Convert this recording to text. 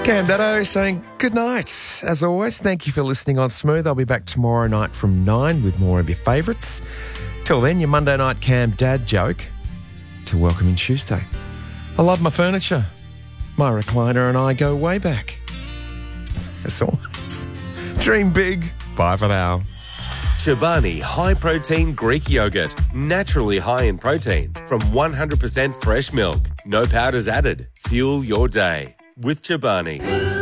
Cam Daddo saying good night. As always, thank you for listening on Smooth. I'll be back tomorrow night from 9 with more of your favourites. Till then, your Monday night Cam dad joke to welcome in Tuesday. I love my furniture. My recliner and I go way back. As always, dream big. Bye for now. Chobani High Protein Greek Yogurt. Naturally high in protein from 100% fresh milk. No powders added. Fuel your day with Chobani.